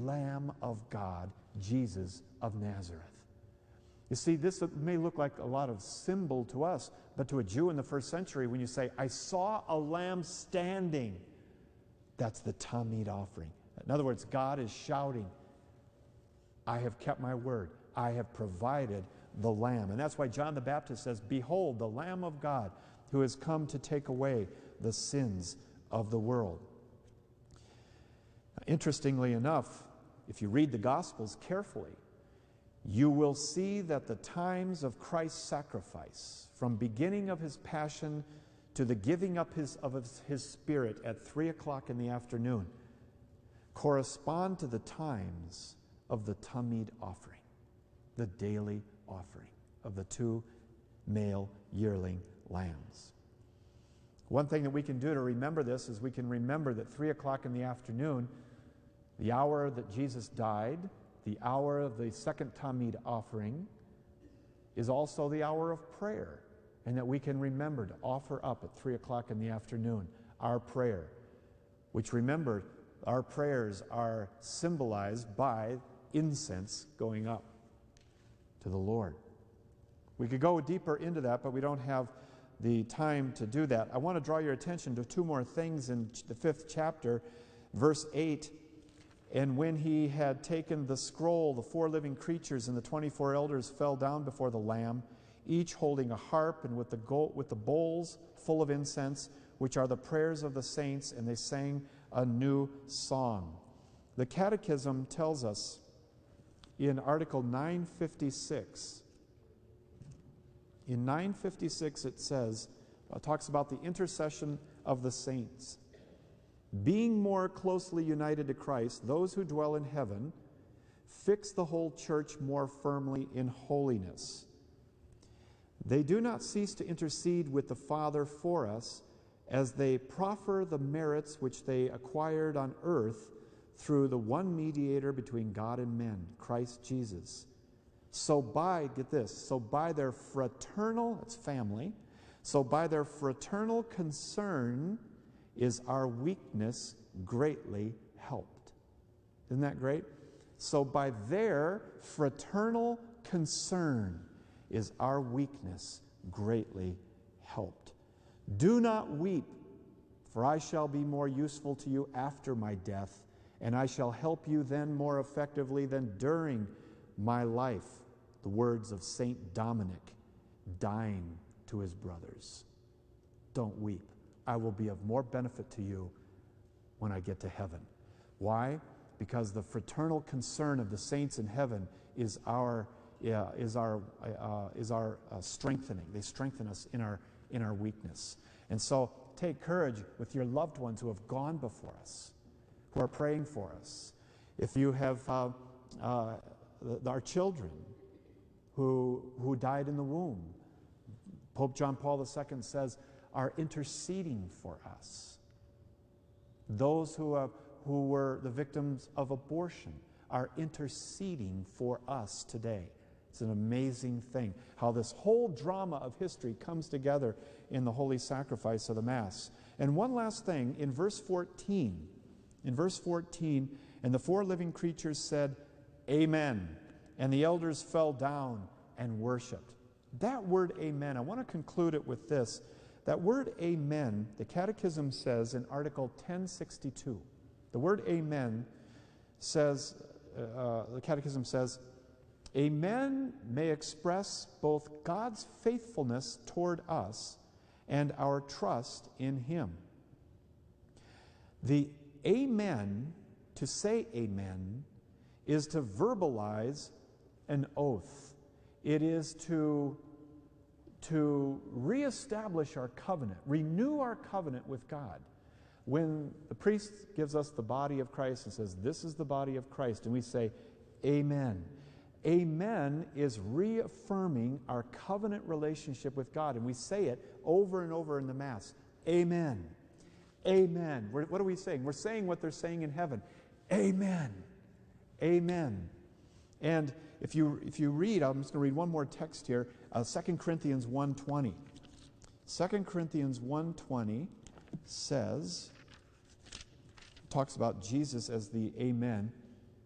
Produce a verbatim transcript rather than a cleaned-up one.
Lamb of God, Jesus of Nazareth. You see, this may look like a lot of symbol to us, but to a Jew in the first century, when you say, I saw a lamb standing, that's the Tamid offering. In other words, God is shouting, I have kept my word. I have provided the Lamb. And that's why John the Baptist says, behold, the Lamb of God who has come to take away the sins of the world. Interestingly enough, if you read the Gospels carefully, you will see that the times of Christ's sacrifice, from beginning of his passion to the giving up his, of his, his spirit at three o'clock in the afternoon, correspond to the times of the Tamid offering, the daily offering of the two male yearling lambs. One thing that we can do to remember this is we can remember that three o'clock in the afternoon, the hour that Jesus died, the hour of the second Tamid offering, is also the hour of prayer, and that we can remember to offer up at three o'clock in the afternoon our prayer, which, remember, our prayers are symbolized by incense going up to the Lord. We could go deeper into that, but we don't have the time to do that. I want to draw your attention to two more things in the fifth chapter, verse eight. And when he had taken the scroll, the four living creatures and the twenty-four elders fell down before the Lamb, each holding a harp and with the, gold, with the bowls full of incense, which are the prayers of the saints, and they sang a new song. The Catechism tells us in Article nine fifty-six, in nine fifty-six it says, it talks about the intercession of the saints. Being more closely united to Christ, those who dwell in heaven fix the whole church more firmly in holiness. They do not cease to intercede with the Father for us as they proffer the merits which they acquired on earth through the one mediator between God and men, Christ Jesus. So by, get this, so by their fraternal, it's family, so by their fraternal concern is our weakness greatly helped. Isn't that great? So by their fraternal concern is our weakness greatly helped. Do not weep, for I shall be more useful to you after my death, and I shall help you then more effectively than during my life. The words of Saint Dominic, dying to his brothers. Don't weep. I will be of more benefit to you when I get to heaven. Why? Because the fraternal concern of the saints in heaven is our yeah, is our uh, is our uh, strengthening. They strengthen us in our in our weakness. And so take courage with your loved ones who have gone before us, who are praying for us. If you have uh, uh, our children who who died in the womb, Pope John Paul the Second says, are interceding for us. Those who, have, who were the victims of abortion are interceding for us today. It's an amazing thing how this whole drama of history comes together in the holy sacrifice of the Mass. And one last thing, in verse fourteen, in verse fourteen, and the four living creatures said, Amen. And the elders fell down and worshiped. That word amen, I want to conclude it with this. That word amen, the Catechism says in Article ten sixty-two, the word amen says, uh, the Catechism says, amen may express both God's faithfulness toward us and our trust in Him. The amen, to say amen, is to verbalize an oath. It is to to reestablish our covenant, renew our covenant with God. When the priest gives us the body of Christ and says, this is the body of Christ, and we say, amen. Amen is reaffirming our covenant relationship with God, and we say it over and over in the Mass. Amen. Amen. We're, what are we saying? We're saying what they're saying in heaven. Amen. Amen. And if you if you read, I'm just going to read one more text here, uh, Second Corinthians one twenty. Second Corinthians one twenty says, talks about Jesus as the Amen.